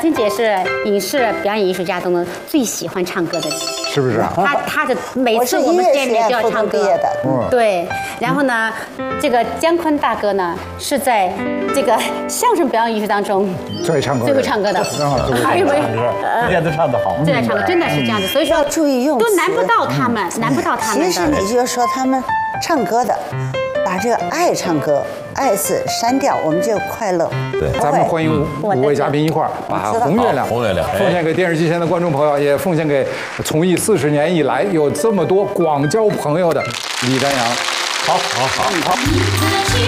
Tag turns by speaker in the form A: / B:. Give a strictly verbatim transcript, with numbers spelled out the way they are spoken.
A: 青姐是影视表演艺术家中的最喜欢唱歌的人，
B: 是不是啊？
A: 她她的每次我们见面就要唱歌。对，然后呢，这个姜昆大哥呢是在这个相声表演艺术当中
B: 最会唱歌，
A: 最会唱歌的。
C: 还有没有？大家都唱得好，
A: 最爱唱歌，真的是这样子。所以说
D: 要注意用词，
A: 都难不到他们，难不到他们的。
D: 其实你就说他们唱歌的，把这个爱唱歌。爱字删掉，我们就快乐。
C: 对，
B: 咱们欢迎五位嘉宾一块儿把《红月亮》
C: 红月亮
B: 奉献给电视机前的观众朋友，也奉献给从艺四十年以来有这么多广交朋友的李丹阳。
C: 好，好，好，好。